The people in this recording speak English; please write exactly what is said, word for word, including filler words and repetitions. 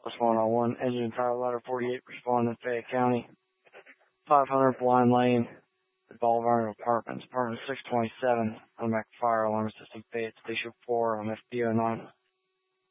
What's one oh one, engine power ladder forty-eight, responding to Fayette County. five hundred Blind Lane, the Boulevard Apartments, apartment six twenty-seven, automatic fire alarm system, Fayette Station four on F B O nine.